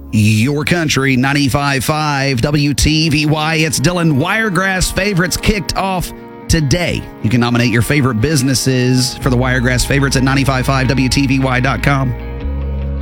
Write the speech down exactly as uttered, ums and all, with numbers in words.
Your country, ninety-five point five W T V Y. It's Dylan. Wiregrass Favorites kicked off today. You can nominate your favorite businesses for the Wiregrass Favorites at nine five five W T V Y dot com.